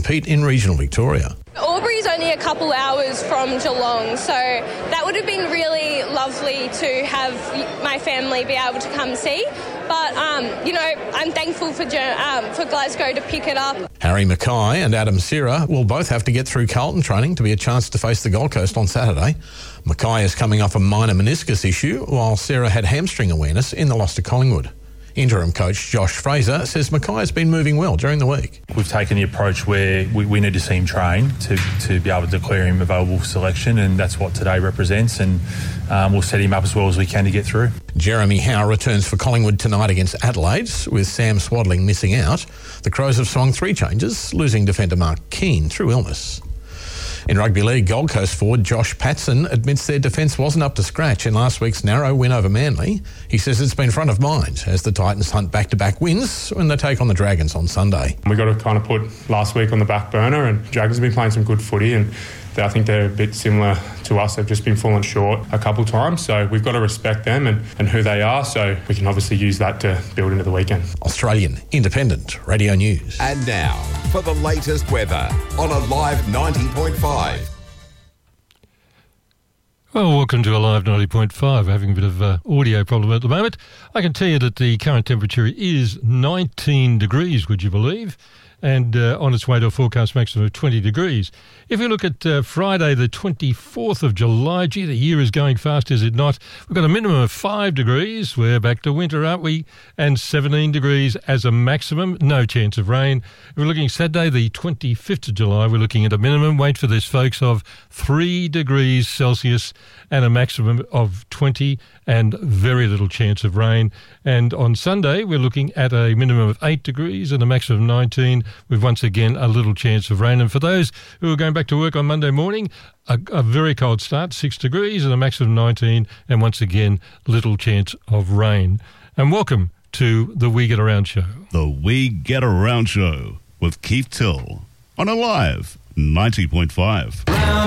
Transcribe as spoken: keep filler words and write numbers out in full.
compete in regional Victoria. Albury's only a couple hours from Geelong, so that would have been really lovely to have my family be able to come see. But, um, you know, I'm thankful for um, for Glasgow to pick it up. Harry Mackay and Adam Sierra will both have to get through Carlton training to be a chance to face the Gold Coast on Saturday. Mackay is coming off a minor meniscus issue, while Sierra had hamstring awareness in the loss to Collingwood. Interim coach Josh Fraser says Mackay has been moving well during the week. We've taken the approach where we, we need to see him train to, to be able to declare him available for selection, and that's what today represents, and um, we'll set him up as well as we can to get through. Jeremy Howe returns for Collingwood tonight against Adelaide, with Sam Swadling missing out. The Crows have swung three changes, losing defender Mark Keane through illness. In rugby league, Gold Coast forward Josh Patson admits their defence wasn't up to scratch in last week's narrow win over Manly. He says it's been front of mind as the Titans hunt back-to-back wins when they take on the Dragons on Sunday. We got to kind of put last week on the back burner, and Dragons have been playing some good footy, and I think they're a bit similar to us. They've just been falling short a couple times, so we've got to respect them and, and who they are, so we can obviously use that to build into the weekend. Australian Independent Radio News. And now for the latest weather on Alive ninety point five. Well, welcome to Alive ninety point five. We're having a bit of uh, audio problem at the moment. I can tell you that the current temperature is nineteen degrees, would you believe? And uh, on its way to a forecast maximum of twenty degrees. If we look at uh, Friday the twenty-fourth of July, gee, the year is going fast, is it not? We've got a minimum of five degrees. We're back to winter, aren't we? And seventeen degrees as a maximum. No chance of rain. If we're looking Saturday the twenty-fifth of July, we're looking at a minimum, wait for this folks, of three degrees Celsius and a maximum of twenty, and very little chance of rain. And on Sunday, we're looking at a minimum of eight degrees and a maximum of nineteen, with once again a little chance of rain. And for those who are going back to work on Monday morning, a, a very cold start, six degrees and a maximum of nineteen, and once again, little chance of rain. And welcome to the We Get Around Show. The We Get Around Show with Keith Till on Alive ninety point five.